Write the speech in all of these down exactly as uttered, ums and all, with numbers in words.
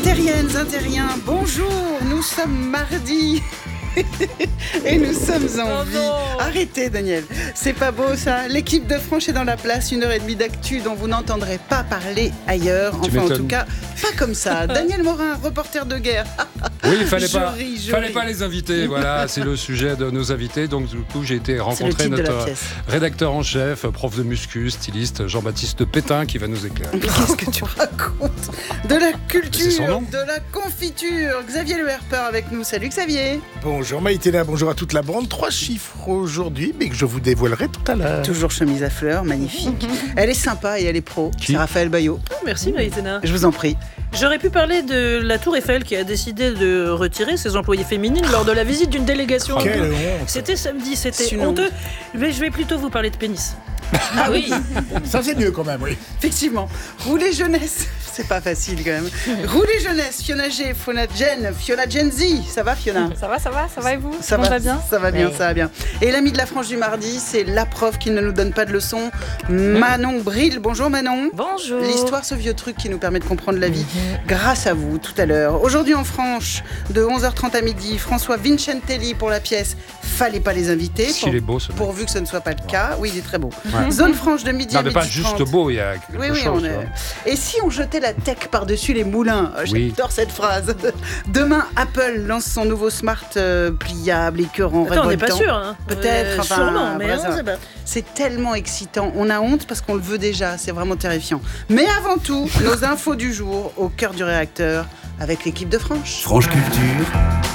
Intériennes, intériens, bonjour, nous sommes mardi et nous sommes en oh vie. Non. Arrêtez Daniel, c'est pas beau ça. L'équipe de Franche est dans la place, une heure et demie d'actu dont vous n'entendrez pas parler ailleurs. Tu enfin m'étonnes. en tout cas, pas comme ça. Daniel Morin, reporter de guerre. Oui, il fallait Je pas, ris, je fallait ris. pas les inviter. Voilà, c'est le sujet de nos invités. Donc du coup, j'ai été rencontrer titre de la notre pièce. rédacteur en chef, prof de muscu, styliste Jean-Baptiste Pétain, qui va nous éclairer. Mais qu'est-ce que tu racontes? De la C'est son culture, nom. de la confiture. Xavier Le Herper avec nous. Salut Xavier. Bonjour Maïtena, bonjour à toute la bande. Trois chiffres aujourd'hui, mais que je vous dévoilerai tout à l'heure. Toujours chemise à fleurs, magnifique. Elle est sympa et elle est pro. Qui C'est Raphaël Bayot. Merci Maïtena. Je vous en prie. J'aurais pu parler de la Tour Eiffel qui a décidé de retirer ses employées féminines lors de la visite d'une délégation. Quelle honte. C'était samedi, C'est c'était une honteux. Mais je vais plutôt vous parler de pénis. Ah oui, Ça c'est mieux quand même, oui. effectivement. Rouler jeunesse, c'est pas facile quand même. Rouler jeunesse, Fiona G, Fiona Gen, Fiona Gen Z. Ça va Fiona? Ça va, ça va, ça va et vous? Ça Tout le monde va, va bien? Ça va bien, Oui. ça va bien. Et l'ami de la frange du mardi, c'est la prof qui ne nous donne pas de leçons, Manon Bril. Bonjour Manon. Bonjour. L'histoire, ce vieux truc qui nous permet de comprendre la vie grâce à vous tout à l'heure. Aujourd'hui en Franche, de onze heures trente à midi, François Vincentelli pour la pièce Fallait pas les inviter. S'il est beau, ce mec. Pourvu que ce ne soit pas le cas. Oui, il est très beau. Ouais. Zone franche de midi Non, à mais midi pas juste trente. beau, il y a quelque Oui, oui, chose. on tu est... vois. Et si on jetait la tech par-dessus les moulins? Euh, Oui. J'adore cette phrase. Demain, Apple lance son nouveau smart euh, pliable, écœurant, Attends, on n'est pas révoltant. sûr. Hein. Peut-être, Euh, enfin, sûrement, mais voilà, on ça sait va. pas. C'est tellement excitant. On a honte parce qu'on le veut déjà. C'est vraiment terrifiant. Mais avant tout, nos infos du jour au cœur du réacteur avec l'équipe de Franche. Franche Culture,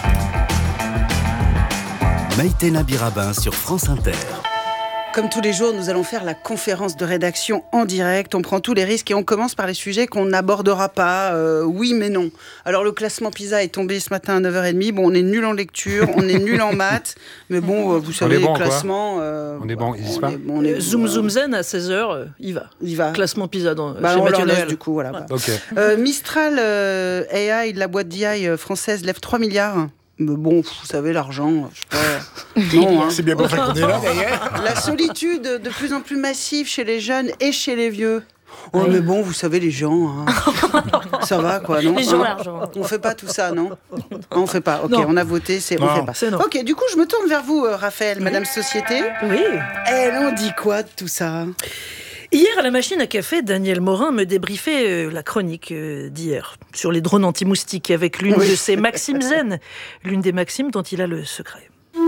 Maïtena Birabin sur France Inter. Comme tous les jours, nous allons faire la conférence de rédaction en direct. On prend tous les risques et on commence par les sujets qu'on n'abordera pas. Euh, oui, mais non. Alors, le classement PISA est tombé ce matin à neuf heures trente. Bon, on est nul en lecture, on est nul en maths. Mais bon, euh, vous savez, est bon, les quoi. classements... euh, On est bon, ils disent pas est- on est- Euh, Zoom Zoom Zen à seize heures, euh, il va. Il va. Classement PISA dans, Bah, chez on Mathieu leur laisse Noël. du coup, voilà. Ouais. Ok. Euh, Mistral euh, A I, la boîte d'I A euh, française, lève trois milliards. Mais bon, vous savez, l'argent, je sais pas. Non, hein. C'est bien pour ça qu'on est là d'ailleurs. La solitude de plus en plus massive chez les jeunes et chez les vieux. Oh, mais bon, vous savez, les gens, hein. Ça va, quoi, non? Les gens, Hein l'argent. On fait pas tout ça, non? On fait pas. Ok, Non. on a voté, c'est on Non. fait pas. C'est non. Ok, du coup, je me tourne vers vous, euh, Raphaël, Madame Société. Oui. Elle en dit quoi de tout ça? Hier, à la machine à café, Daniel Morin me débriefait euh, la chronique euh, d'hier sur les drones anti-moustiques avec l'une Oui. de ses maximes zen, l'une des maximes dont il a le secret.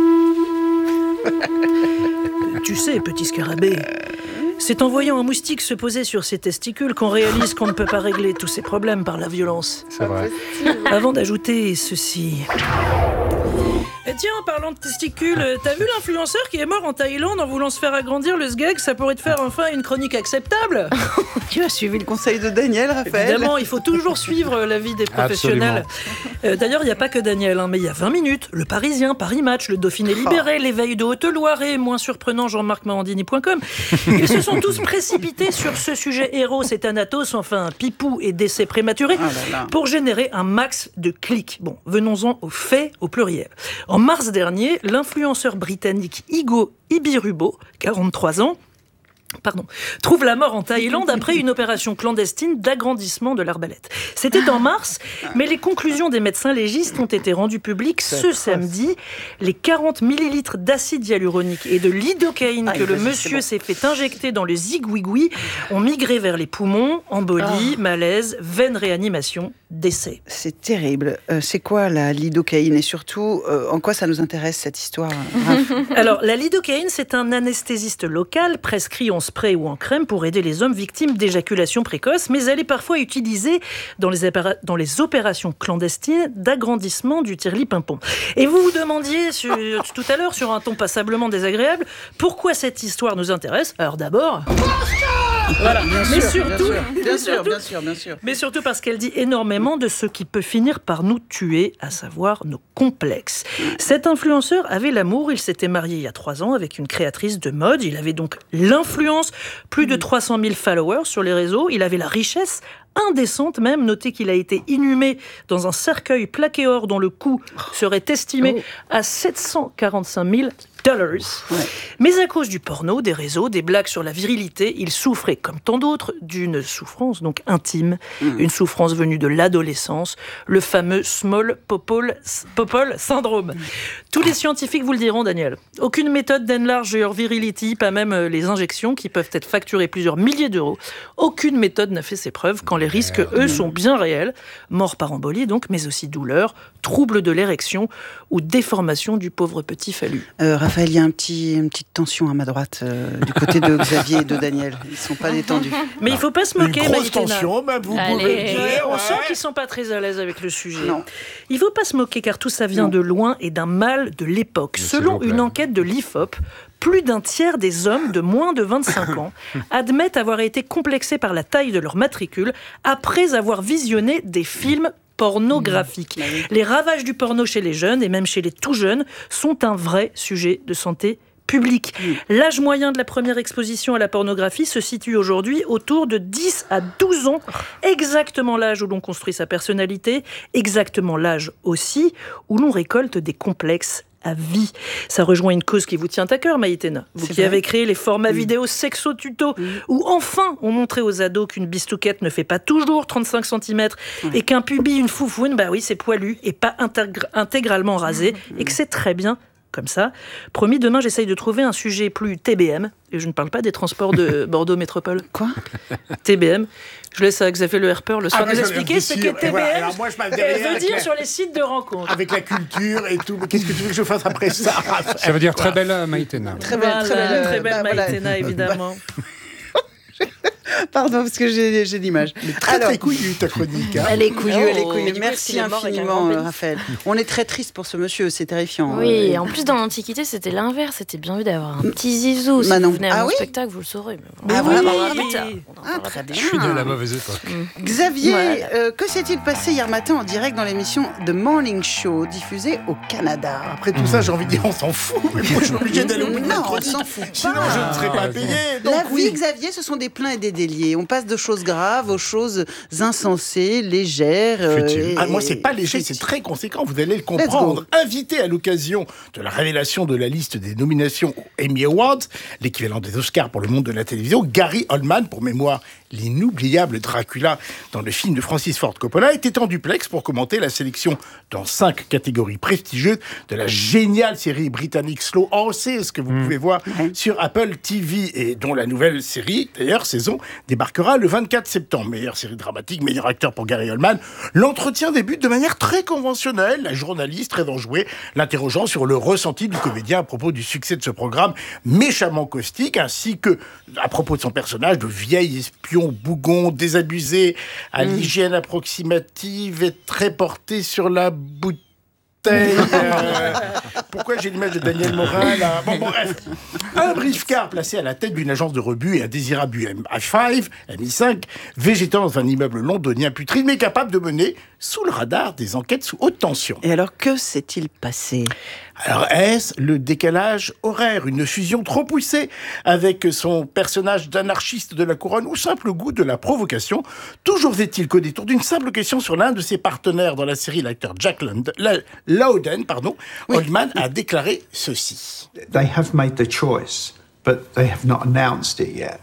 Tu sais, petit scarabée, c'est en voyant un moustique se poser sur ses testicules qu'on réalise qu'on ne peut pas régler tous ses problèmes par la violence. C'est vrai. Avant d'ajouter ceci... Et tiens, en parlant de testicules, euh, t'as vu l'influenceur qui est mort en Thaïlande en voulant se faire agrandir le sgeg? Ça pourrait te faire enfin une chronique acceptable. Tu as suivi le conseil de Daniel, Raphaël? Évidemment, il faut toujours suivre l'avis des professionnels. Euh, D'ailleurs, il n'y a pas que Daniel, hein, mais il y a vingt minutes, Le Parisien, Paris Match, Le Dauphiné Libéré, L'Éveil de Haute-Loire et, moins surprenant, Jean-Marc Morandini point com. Ils se sont tous précipités sur ce sujet héros et Thanatos, enfin pipou et décès prématuré, Ah là là. pour générer un max de clics. Bon, venons-en aux faits au pluriel. En mars dernier, l'influenceur britannique Igo Ibirubo, quarante-trois ans, Pardon, trouve la mort en Thaïlande après une opération clandestine d'agrandissement de l'arbalète. C'était en mars, mais les conclusions des médecins légistes ont été rendues publiques ce samedi. Les quarante millilitres d'acide hyaluronique et de lidocaïne Ah, que le vas-y, c'est monsieur bon. s'est fait injecter dans le zigouigoui ont migré vers les poumons, embolie, malaise, veine réanimation, décès. C'est terrible. Euh, c'est quoi la lidocaïne et surtout, euh, en quoi ça nous intéresse cette histoire, Raph? Alors, la lidocaïne, c'est un anesthésiste local prescrit en spray ou en crème pour aider les hommes victimes d'éjaculation précoce, mais elle est parfois utilisée dans les, opéra- dans les opérations clandestines d'agrandissement du tireli-pimpon. Et vous vous demandiez sur- tout à l'heure, sur un ton passablement désagréable, pourquoi cette histoire nous intéresse? Alors d'abord... Voilà. Bien mais sûr, surtout, bien sûr, bien sûr, surtout- bien sûr, bien sûr. mais surtout parce qu'elle dit énormément de ce qui peut finir par nous tuer, à savoir nos complexes. Cet influenceur avait l'amour, il s'était marié il y a trois ans avec une créatrice de mode, il avait donc l'influence, plus de trois cent mille followers sur les réseaux, il avait la richesse, indécente même, notez qu'il a été inhumé dans un cercueil plaqué or dont le coût serait estimé à sept cent quarante-cinq mille dollars. Ouais. Mais à cause du porno, des réseaux, des blagues sur la virilité, il souffrait, comme tant d'autres, d'une souffrance donc intime, mmh. une souffrance venue de l'adolescence, le fameux small popole, popole syndrome. Mmh. Tous les scientifiques vous le diront, Daniel. Aucune méthode d'enlarge your virility, pas même les injections qui peuvent être facturées plusieurs milliers d'euros. Aucune méthode n'a fait ses preuves quand les risques, eux, sont bien réels. Mort par embolie donc, mais aussi douleur, trouble de l'érection ou déformation du pauvre petit phallu. Euh, Raphaël, il y a un petit, une petite tension à ma droite, euh, du côté de Xavier et de Daniel. Ils ne sont pas détendus. Mais il ne faut pas se moquer, Une grosse Maïtena. tension, bah, vous Allez. pouvez le dire. Ouais, on ouais. sent qu'ils ne sont pas très à l'aise avec le sujet. Non. Il ne faut pas se moquer car tout ça vient Non. de loin et d'un mal de l'époque. Mais Selon s'il vous plaît. une enquête de l'I F O P, plus d'un tiers des hommes de moins de vingt-cinq ans admettent avoir été complexés par la taille de leur matricule après avoir visionné des films pornographiques. Mmh. Les ravages du porno chez les jeunes et même chez les tout jeunes sont un vrai sujet de santé publique. Mmh. L'âge moyen de la première exposition à la pornographie se situe aujourd'hui autour de dix à douze ans, exactement l'âge où l'on construit sa personnalité, exactement l'âge aussi où l'on récolte des complexes à vie. Ça rejoint une cause qui vous tient à cœur, Maïtena. Vous C'est qui vrai. avez créé les formats Oui. vidéo sexo-tuto, Oui. où enfin on montrait aux ados qu'une bistouquette ne fait pas toujours trente-cinq centimètres Ouais. et qu'un pubis, une foufoune, bah oui, c'est poilu et pas intégr- intégralement rasé et que c'est très bien comme ça. Promis, demain, j'essaye de trouver un sujet plus T B M. Et je ne parle pas des transports de Bordeaux Métropole. Quoi ? T B M. Je laisse à Xavier Le Herper le soin Ah, de mais nous ça, expliquer bien ce sûr. qu'est Et T B M. voilà, alors moi, je m'en Elle derrière veut avec dire la- sur les sites de rencontres. Avec la culture et tout. Mais qu'est-ce que tu veux que je fasse après ça Ça veut dire très belle euh, Maïtena. Très belle, très Voilà, belle, très euh, belle bah, voilà. Maïtena, évidemment. Pardon, parce que j'ai, j'ai l'image. Mais très Alors, très couillu ta chronique. Hein. Elle est couillue, elle est Oh. couillue. Mais du coup, Merci s'il est mort avec un infiniment, grand euh, pénis. Raphaël. On est très triste pour ce monsieur, c'est terrifiant. Oui, Euh, et en plus dans l'Antiquité, c'était l'inverse. C'était bien vu d'avoir un petit zizou. Si Manon. vous venez à Ah mon oui spectacle, vous le saurez. Mais Ah, on en vraiment parlera Oui. plus tard. On en Ah, parlera très plus bien. Je suis de la mauvaise époque. Xavier, Voilà. euh, que s'est-il passé hier matin en direct dans l'émission The Morning Show, diffusée au Canada ? Après tout ça, j'ai envie de dire, on s'en fout. Mais moi, je suis obligé d'aller au bout de ma Non, on chronique. s'en fout Sinon, pas. je ne serais pas vas-y. payé. Donc, La oui. vie, Xavier, ce sont des pleins et des déliés. On passe de choses graves aux choses insensées, légères. euh, Futiles. et- Ah, moi, c'est pas léger, futiles. c'est très conséquent. Vous allez le comprendre. Invité à l'occasion de la révélation de la liste des nominations aux Emmy Awards, l'équivalent des Oscars pour le monde de la télévision, Gary Oldman, pour mémoire, l'inoubliable Dracula dans le film de Francis Ford Coppola, était en duplex pour commenter la sélection dans cinq catégories prestigieuses de la géniale série britannique Slow Horses, que vous pouvez voir Ouais. sur Apple T V et dont la nouvelle série, d'ailleurs, saison, débarquera le vingt-quatre septembre. Meilleure série dramatique, meilleur acteur pour Gary Oldman. L'entretien débute de manière très conventionnelle. La journaliste, très enjouée, l'interrogeant sur le ressenti du comédien à propos du succès de ce programme méchamment caustique, ainsi que à propos de son personnage de vieil espion bougon, désabusé, à l'hygiène approximative et très porté sur la bouteille. Euh, pourquoi j'ai l'image de Daniel Morin là Bon, bon, bref. Un briefcar placé à la tête d'une agence de rebut et indésirable M I cinq, M I cinq, végétant dans un immeuble londonien putride, mais capable de mener sous le radar des enquêtes sous haute tension. Et alors, que s'est-il passé ? Alors, est-ce le décalage horaire, une fusion trop poussée avec son personnage d'anarchiste de la couronne ou simple goût de la provocation? Toujours est-il qu'au détour d'une simple question sur l'un de ses partenaires dans la série, l'acteur Jack Lond- La- Lowden, pardon, Oldman a déclaré ceci. They have made their choice, but they have not announced it yet.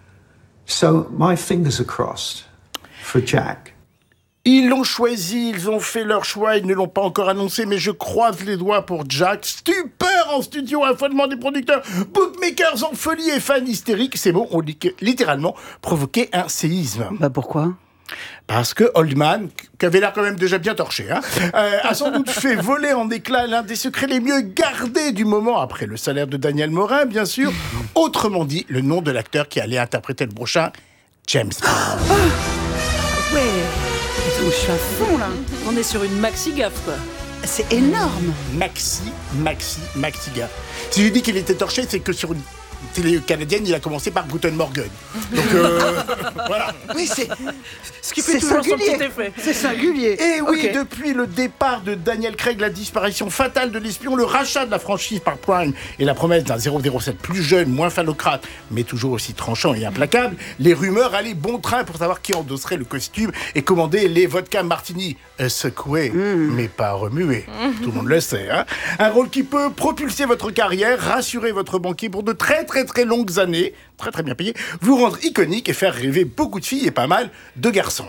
So my fingers are crossed for Jack. Ils l'ont choisi, ils ont fait leur choix, ils ne l'ont pas encore annoncé, mais je croise les doigts pour Jack. Stupeur en studio, affolement des producteurs, bookmakers en folie et fans hystériques. Ces mots ont li- littéralement provoqué un séisme. Bah pourquoi ? Parce que Oldman, qui avait l'air quand même déjà bien torché, hein, euh, a sans doute fait voler en éclats l'un des secrets les mieux gardés du moment, après le salaire de Daniel Morin, bien sûr. Autrement dit, le nom de l'acteur qui allait interpréter le prochain James Bond. Ouais, Je suis à fond, là. on est sur une maxi gaffe, quoi. C'est énorme. Maxi, Maxi, Maxiga. Si je dis qu'il était torché, c'est que sur une télé canadienne, il a commencé par Guten Morgen. Donc euh, voilà. Oui, c'est Ce qui fait c'est toujours son singulier. petit effet. C'est singulier. Et oui, Ok. depuis le départ de Daniel Craig, la disparition fatale de l'espion, le rachat de la franchise par Prime et la promesse d'un zéro zéro sept plus jeune, moins phallocrate, mais toujours aussi tranchant et implacable, les rumeurs allaient bon train pour savoir qui endosserait le costume et commander les vodka martini euh, secoués, mais pas remués. Tout le monde le sait. Hein, un rôle qui peut propulser votre carrière, rassurer votre banquier pour de très très très longues années, très très bien payé, vous rendre iconique et faire rêver beaucoup de filles et pas mal de garçons.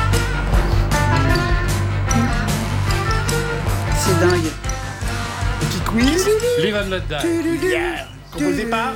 C'est dingue. Petit quiz. Live and Let Die. Yeah. Composé par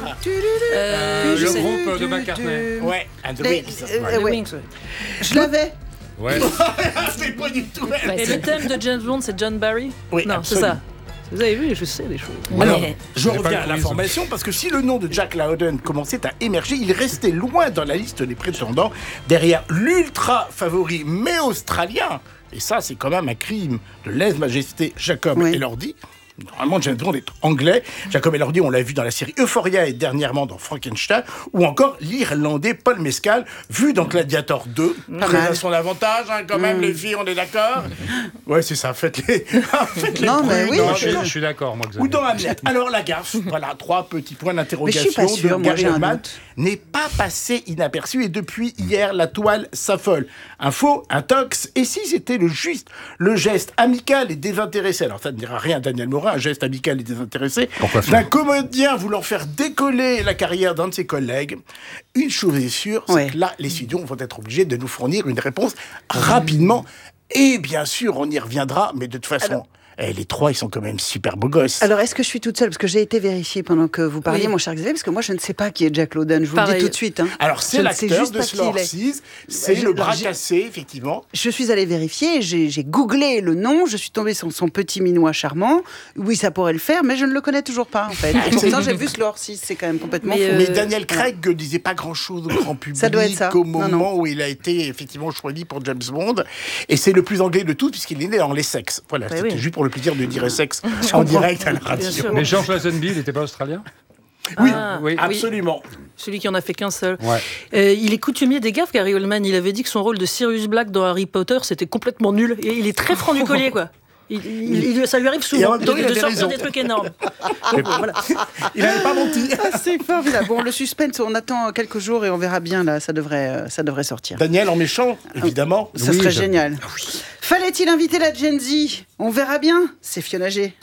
Euh, je Le sais. groupe de McCartney. Ouais, and the Les- Wings. euh, Les ouais. Wings, ouais. Je l'avais. Ouais. C'est pas du tout elle. Et le thème de James Bond, c'est John Barry? Oui, Non, c'est absolument. ça. Vous avez vu, je sais des choses. Alors, Ouais. je J'ai pas reviens le à quiz. l'information parce que si le nom de Jack Lowden commençait à émerger, il restait loin dans la liste des prétendants derrière l'ultra favori mais australien. Et ça, c'est quand même un crime de lèse-majesté Jacob Oui. Elordi. Normalement, James Bond est anglais. Jacob Elordi, on l'a vu dans la série Euphoria et dernièrement dans Frankenstein, ou encore l'Irlandais Paul Mescal, vu dans Gladiator deux. Pas Très mal. à son avantage, hein, quand même, les filles, on est d'accord. Ouais, c'est ça, faites-les, faites les Non, mais prudes, oui, hein. Moi, je, suis- je suis d'accord, moi, Xavier. Ou dans Hamlet. Alors la gaffe, voilà, trois petits points d'interrogation Mais je suis pas sûre, de moi, Gary j'ai un Oldman doute. n'est pas passé inaperçu et depuis hier, la toile s'affole. Un faux, un tox, et si c'était le juste, le geste amical et désintéressé, alors ça ne dira rien à Daniel Morin, un geste amical et désintéressé, Pourquoi faire d'un comédien voulant faire décoller la carrière d'un de ses collègues, une chose est sûre, c'est Ouais. que là, les studios vont être obligés de nous fournir une réponse rapidement. Et bien sûr, on y reviendra, mais de toute façon... Eh, les trois, ils sont quand même super beaux gosses. Alors, est-ce que je suis toute seule? Parce que j'ai été vérifiée pendant que vous parliez, Oui. mon cher Xavier, parce que moi, je ne sais pas qui est Jack Lowden. Je vous le Pareil. dis tout de suite. Hein. Alors, Je c'est ne sais l'acteur juste de pas qui Slore il est. six, c'est Je- le bras alors, j'ai- cassé, effectivement. Je suis allée vérifier, j'ai j'ai googlé le nom, je suis tombée sur son petit minois charmant. Oui, ça pourrait le faire, mais je ne le connais toujours pas, en fait. Et pourtant, j'ai vu Slore six, c'est quand même complètement Mais, fou. euh, Mais Daniel Craig ne disait pas grand-chose au grand public Ça doit être ça. au Non, moment non. où il a été effectivement choisi pour James Bond. Et c'est le plus anglais de tous, puisqu'il est né en l'Essex. Voilà, Bah c'était oui. juste pour le plaisir de dire Essex en direct à la radio. sûr. Mais George Lazenby, il n'était pas australien? Oui, Ah, oui. absolument. Celui qui en a fait qu'un seul. Ouais. Euh, il est coutumier des gaffes, Gary Oldman. Il avait dit que son rôle de Sirius Black dans Harry Potter, c'était complètement nul. Et il est très franc du collier, quoi. Il, il- il- ça lui arrive Et en souvent même de, temps, il de avait sortir raison. des trucs énormes. Donc, voilà. Il n'avait pas menti. Ah, c'est formidable. Bon, le suspense, on attend quelques jours et on verra bien, là, ça devrait, euh, ça devrait sortir. Daniel en méchant, évidemment. Ça Oui, serait je- génial. Fallait-il inviter la Gen Z? On verra bien. C'est Fiona G.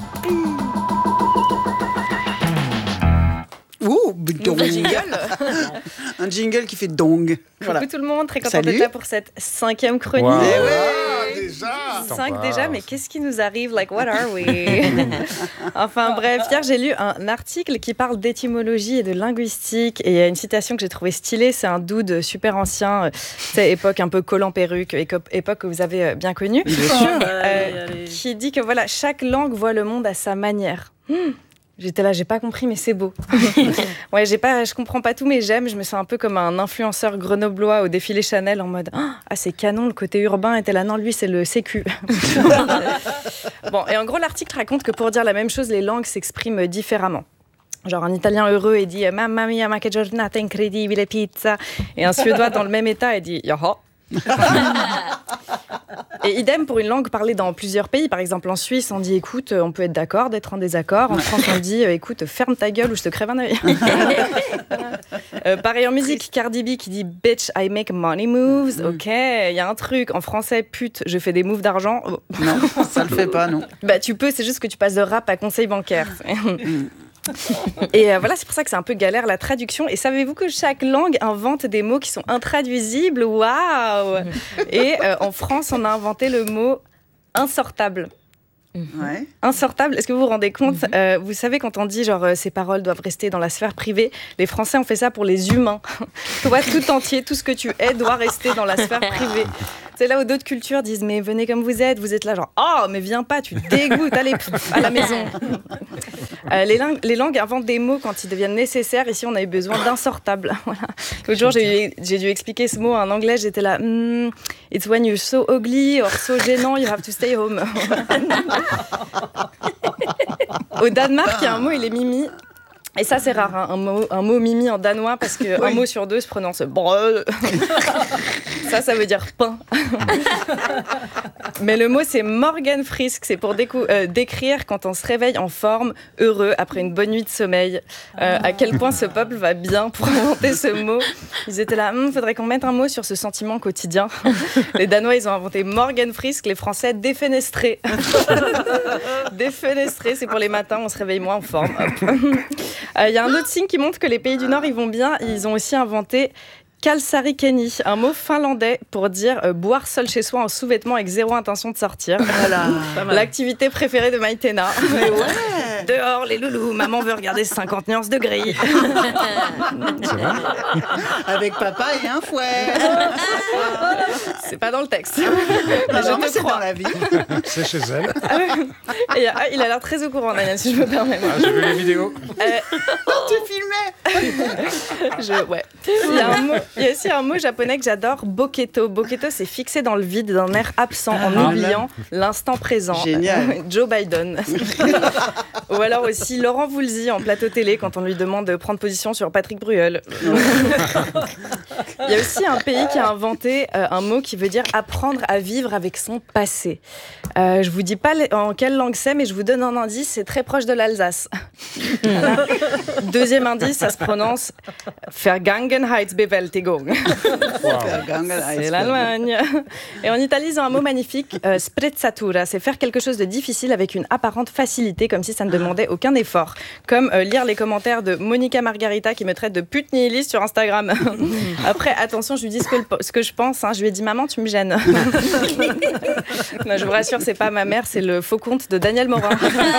Ouh, dong. Nouveau jingle. Un jingle qui fait dong. Voilà. Coucou tout le monde, très contente Salut. d'être là pour cette cinquième chronique. Wow. Eh ouais. Ah, déjà. Cinq Sympa. déjà, mais qu'est-ce qui nous arrive? Like, what are we? Enfin bref, hier j'ai lu un article qui parle d'étymologie et de linguistique et il y a une citation que j'ai trouvée stylée, c'est un dude super ancien, euh, c'est époque un peu collant perruque, éco- époque que vous avez euh, bien connue, Bien euh, sûr. Allez, allez. qui dit que voilà, chaque langue voit le monde à sa manière. Hmm. J'étais là, j'ai pas compris, mais c'est beau. Ouais, j'ai pas, je comprends pas tout, mais j'aime. Je me sens un peu comme un influenceur grenoblois au défilé Chanel en mode ah c'est canon, le côté urbain était là. Non, lui c'est le sécu. Bon, et en gros l'article raconte que pour dire la même chose, les langues s'expriment différemment. Genre un Italien heureux il dit mamma mia ma che giornata incredibile pizza, et un Suédois dans le même état il dit yaha. Et idem pour une langue parlée dans plusieurs pays. Par exemple, en Suisse, on dit écoute, on peut être d'accord d'être en désaccord. En France, on dit euh, écoute, ferme ta gueule ou je te crève un œil. euh, pareil en musique, Cardi B qui dit bitch, I make money moves. Ok, il y a un truc. En français, pute, je fais des moves d'argent. Oh. Non, ça le fait pas, non. Bah, tu peux, c'est juste que tu passes de rap à conseil bancaire. Et euh, voilà, c'est pour ça que c'est un peu galère la traduction. Et savez-vous que chaque langue invente des mots qui sont intraduisibles? Waouh! Et euh, en France, on a inventé le mot insortable. Ouais. Insortable, est-ce que vous vous rendez compte? euh, Vous savez, quand on dit genre euh, ces paroles doivent rester dans la sphère privée, les Français ont fait ça pour les humains. Toi, tout entier, tout ce que tu es doit rester dans la sphère privée. C'est là où d'autres cultures disent mais venez comme vous êtes, vous êtes là genre oh mais viens pas, tu dégoûtes, allez pff, à la maison. Euh, les, langues, les langues inventent des mots quand ils deviennent nécessaires. Ici, on avait besoin d'insortable. Voilà. L'autre jour, j'ai, j'ai dû expliquer ce mot en anglais. J'étais là, mm, it's when you're so ugly or so gênant, you have to stay home. Au Danemark, il y a un mot, il est mimi. Et ça, c'est rare, hein, un, mot, un mot mimi en danois, parce qu'un oui. mot sur deux se prononce brød. Ça, ça veut dire pain. Mais le mot, c'est morgenfrisk. C'est pour décou- euh, décrire quand on se réveille en forme, heureux, après une bonne nuit de sommeil. Euh, à quel point ce peuple va bien pour inventer ce mot. Ils étaient là, hm, faudrait qu'on mette un mot sur ce sentiment quotidien. Les Danois, ils ont inventé morgenfrisk. Les Français, défenestré. Défenestré, c'est pour les matins, on se réveille moins en forme. Il euh, y a un autre signe qui montre que les pays du Nord, ils vont bien. Ils ont aussi inventé kalsarikeni, un mot finlandais pour dire euh, boire seul chez soi en sous-vêtements avec zéro intention de sortir. Voilà. L'activité préférée de Maïtena. Mais ouais. Dehors, les loulous, maman veut regarder cinquante nuances de gris. C'est vrai ? Avec papa et un fouet. C'est pas dans le texte. Mais non, mais c'est dans la vie. C'est chez elle. Et, ah, il a l'air très au courant, Daniel, si je me permets. Ah, j'ai vu les vidéos. Euh, oh, tu filmais. je, ouais. Il y a un mot. Il y a aussi un mot japonais que j'adore, boketo. Boketo, c'est fixé dans le vide d'un air absent en ah, oubliant là. L'instant présent. Génial. Joe Biden. Ou alors aussi Laurent Voulzy en plateau télé quand on lui demande de prendre position sur Patrick Bruel. Il y a aussi un pays qui a inventé euh, un mot qui veut dire apprendre à vivre avec son passé. Euh, je vous dis pas en quelle langue c'est, mais je vous donne un indice, c'est très proche de l'Alsace. Voilà. Deuxième indice, ça se prononce Vergangenheitsbewältigung. Wow. C'est l'Allemagne. Et en Italie, ils ont un mot magnifique, euh, sprezzatura. C'est faire quelque chose de difficile avec une apparente facilité, comme si ça ne demandait aucun effort. Comme euh, lire les commentaires de Monica Margarita qui me traite de pute nihiliste sur Instagram. Après, attention, je lui dis ce que, ce que je pense. Hein. Je lui ai dit, maman, tu me gênes. Non, je vous rassure, c'est pas ma mère, c'est le faux conte de Daniel Morin.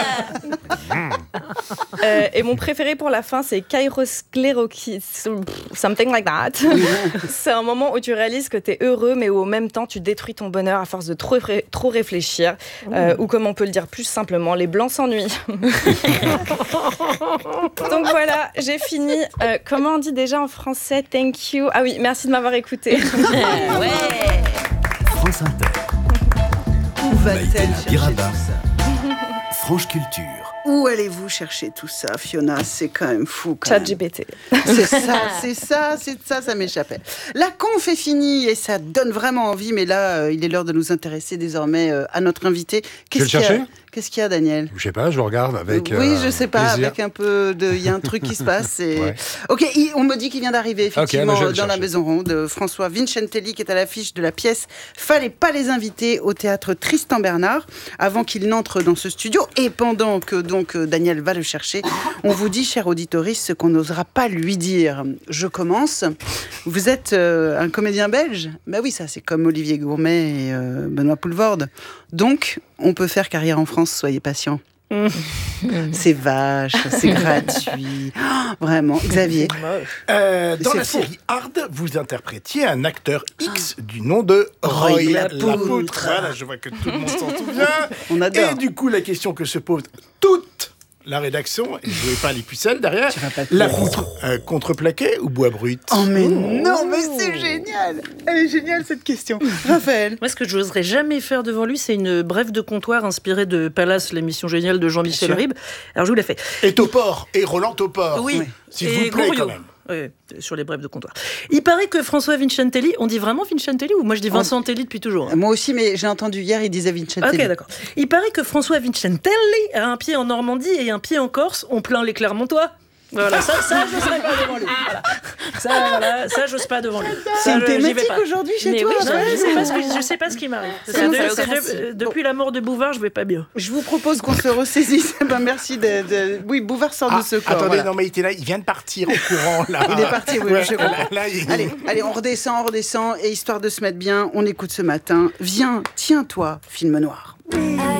euh, et mon préféré pour la fin, c'est kairoscléroki, something like that. C'est un moment où tu réalises que tu es heureux, mais où au même temps, tu détruis ton bonheur à force de trop, ré- trop réfléchir. Euh, ou comme on peut le dire plus simplement, les blancs s'ennuient. Donc voilà, j'ai fini. Euh, comment on dit déjà en français? Thank you. Ah oui, merci de m'avoir écouté. Ouais. France Inter. Où va-t-elle chercher tout ça? Franche Culture. Où allez-vous chercher tout ça, Fiona? C'est quand même fou. ChatGPT. C'est ça, c'est ça, c'est ça, ça m'échappait. La conf est finie et ça donne vraiment envie, mais là, euh, il est l'heure de nous intéresser désormais euh, à notre invité. Qu'est-ce qu'il y a? Qu'est-ce qu'il y a, Daniel? Je sais pas, je regarde avec. Oui, euh, je sais pas, plaisir. avec un peu de. Il y a un truc qui se passe. Et... Ouais. Ok, il, on me dit qu'il vient d'arriver, effectivement, okay, dans la Maison Ronde. François Vincentelli, qui est à l'affiche de la pièce Fallait pas les inviter au théâtre Tristan Bernard, avant qu'il n'entre dans ce studio. Et pendant que donc Daniel va le chercher, on vous dit, cher auditoriste, ce qu'on n'osera pas lui dire. Je commence. Vous êtes euh, un comédien belge? Ben oui, ça, c'est comme Olivier Gourmet et euh, Benoît Poelvoorde. Donc, on peut faire carrière en France, soyez patients. C'est vache, c'est gratuit. Oh, vraiment. Xavier. Euh, dans C'est la fou. série Hard, vous interprétiez un acteur X du nom de Roy Roy Lapoutre. Voilà, je vois que tout le monde s'en souvient. On adore. Et du coup, la question que se pose toute la rédaction, et je ne pas les pucelles derrière, la poutre euh, contreplaqué ou bois brut? Oh mais non, mais c'est génial. Elle est géniale cette question. Raphaël. Moi, ce que je n'oserais jamais faire devant lui, c'est une brève de comptoir inspirée de Palace, l'émission géniale de Jean-Michel Ribes. Alors, je vous l'ai fait. Et Topor, et Roland Topor. Oui. S'il Et vous plaît, Gouriot. quand même. Oui, sur les brèves de comptoir. Il paraît que François Vincentelli, on dit vraiment Vincentelli ou moi je dis Vincent Telli depuis toujours hein. Moi aussi, mais j'ai entendu hier, il disait Vincentelli. Ok, d'accord. Il paraît que François Vincentelli a un pied en Normandie et un pied en Corse. On plaint les Clermontois. Voilà, ça, ça je serais pas devant lui. Voilà. Ça, voilà, ça, j'ose pas devant lui. C'est Ça, une je- j'y vais thématique pas. aujourd'hui chez Mais toi. oui, je, Raphaël. je sais pas ce que, je sais pas ce qui m'arrive. C'est C'est de- une c'est démocratie. de- depuis la mort de Bouvard, je vais pas bien. Je vous propose qu'on se ressaisisse. Ben, merci de, de- Oui, Bouvard sort Ah, de ce corps. attendez, voilà. non mais il était là, il vient de partir au courant là. Il est parti, oui, Ouais, je comprends. là, là, il- Allez, allez, on redescend, on redescend. Et histoire de se mettre bien, on écoute ce matin. Viens, tiens-toi, film noir.